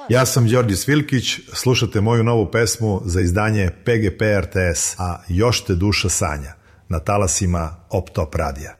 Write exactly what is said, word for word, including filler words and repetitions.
Ja sam Đorđe Svilkić, slušate moju novu pesmu za izdanje P G P R T S, a još te duša sanja, na talasima Op Top radija.